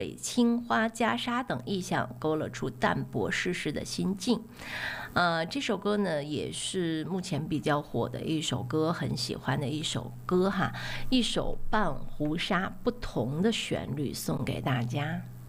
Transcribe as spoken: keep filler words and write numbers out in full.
青花袈裟等意象，勾勒出淡泊世事的心境。呃，这首歌呢，也是目前比较火的一首歌，很喜欢的一首歌哈，一首《半湖沙》，不同的旋律送给大家。